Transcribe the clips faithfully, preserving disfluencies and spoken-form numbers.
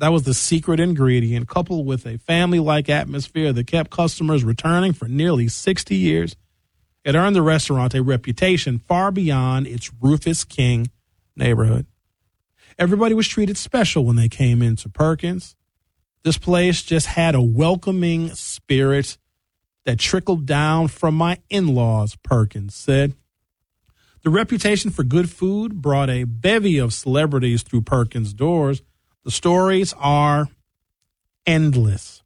That was the secret ingredient, coupled with a family-like atmosphere that kept customers returning for nearly sixty years. It earned the restaurant a reputation far beyond its Rufus King neighborhood. Everybody was treated special when they came into Perkins. This place just had a welcoming spirit that trickled down from my in-laws, Perkins said. The reputation for good food brought a bevy of celebrities through Perkins' doors. The stories are endless.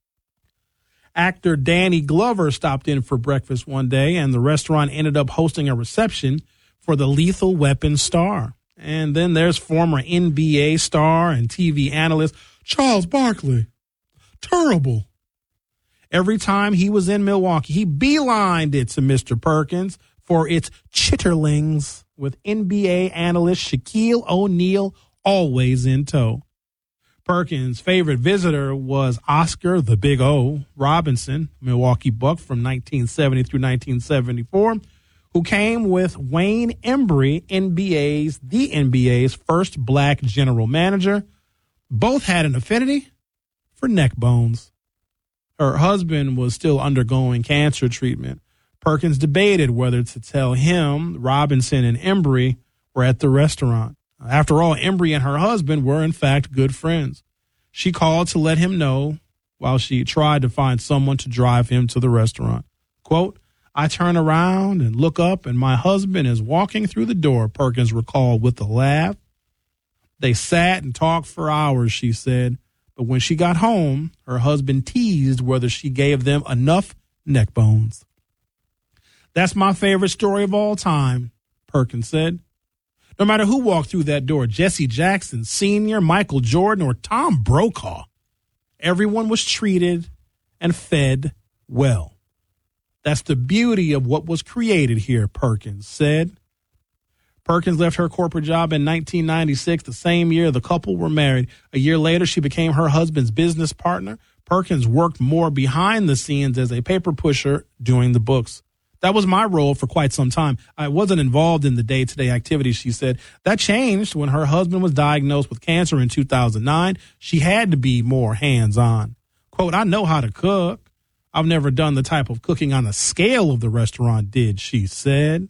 Actor Danny Glover stopped in for breakfast one day, and the restaurant ended up hosting a reception for the Lethal Weapon star. And then there's former N B A star and T V analyst Charles Barkley. Terrible. Every time he was in Milwaukee, he beelined it to Mister Perkins for its chitterlings, with N B A analyst Shaquille O'Neal always in tow. Perkins' favorite visitor was Oscar the Big O Robinson, Milwaukee Buck from nineteen seventy through nineteen seventy-four, who came with Wayne Embry, N B A's the N B A's first black general manager. Both had an affinity for neck bones. Her husband was still undergoing cancer treatment. Perkins debated whether to tell him Robinson and Embry were at the restaurant. After all, Embry and her husband were, in fact, good friends. She called to let him know while she tried to find someone to drive him to the restaurant. Quote, I turn around and look up, and my husband is walking through the door, Perkins recalled with a laugh. They sat and talked for hours, she said. But when she got home, her husband teased whether she gave them enough neck bones. That's my favorite story of all time, Perkins said. No matter who walked through that door, Jesse Jackson Senior, Michael Jordan, or Tom Brokaw, everyone was treated and fed well. That's the beauty of what was created here, Perkins said. Perkins left her corporate job in nineteen ninety-six, the same year the couple were married. A year later, she became her husband's business partner. Perkins worked more behind the scenes as a paper pusher doing the books. That was my role for quite some time. I wasn't involved in the day-to-day activities, she said. That changed when her husband was diagnosed with cancer in two thousand nine. She had to be more hands-on. Quote, I know how to cook. I've never done the type of cooking on the scale of the restaurant did, she said.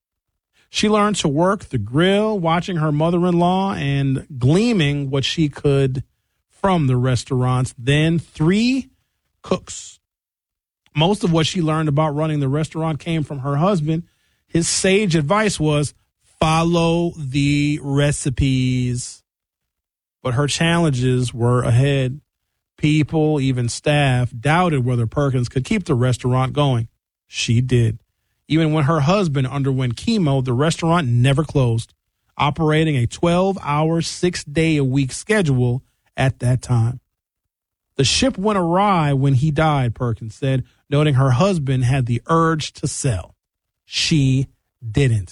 She learned to work the grill, watching her mother-in-law and gleaming what she could from the restaurant's then three cooks. Most of what she learned about running the restaurant came from her husband. His sage advice was follow the recipes. But her challenges were ahead. People, even staff, doubted whether Perkins could keep the restaurant going. She did. Even when her husband underwent chemo, the restaurant never closed, operating a twelve-hour, six-day-a-week schedule at that time. The ship went awry when he died, Perkins said, noting her husband had the urge to sell. She didn't.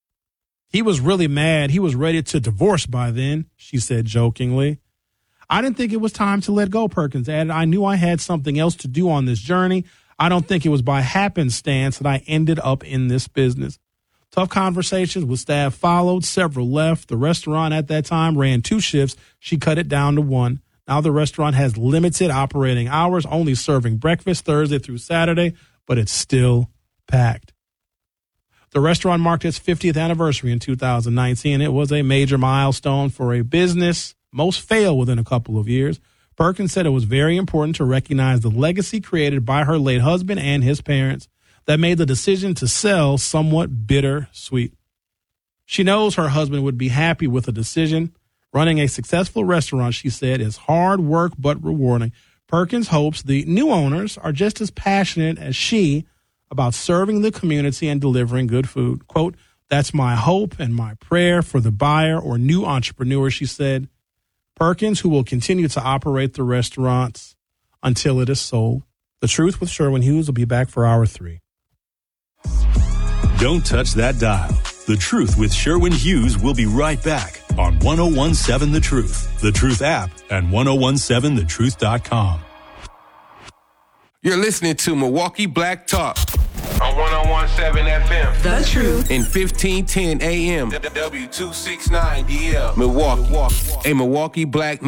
He was really mad. He was ready to divorce by then, she said jokingly. I didn't think it was time to let go, Perkins added. I knew I had something else to do on this journey. I don't think it was by happenstance that I ended up in this business. Tough conversations with staff followed. Several left. The restaurant at that time ran two shifts. She cut it down to one. Now the restaurant has limited operating hours, only serving breakfast Thursday through Saturday, but it's still packed. The restaurant marked its fiftieth anniversary in two thousand nineteen. It was a major milestone for a business. Most fail within a couple of years. Perkins said it was very important to recognize the legacy created by her late husband and his parents that made the decision to sell somewhat bittersweet. She knows her husband would be happy with the decision. Running a successful restaurant, she said, is hard work but rewarding. Perkins hopes the new owners are just as passionate as she about serving the community and delivering good food. Quote, that's my hope and my prayer for the buyer or new entrepreneur, she said. Perkins, who will continue to operate the restaurants until it is sold. The Truth with Sherwin Hughes will be back for hour three. Don't touch that dial. The Truth with Sherwin Hughes will be right back on ten seventeen The Truth, The Truth app, and ten seventeen the truth dot com. You're listening to Milwaukee Black Talk on ten seventeen F M. The Truth. In fifteen ten A M. W two sixty-nine D L. Milwaukee. A Milwaukee Black